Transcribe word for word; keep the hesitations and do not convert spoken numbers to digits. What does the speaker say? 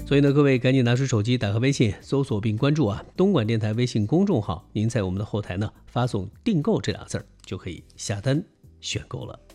所以呢，各位赶紧拿出手机，打开微信，搜索并关注啊东莞电台微信公众号。您在我们的后台呢发送“订购”这俩字儿，就可以下单选购了。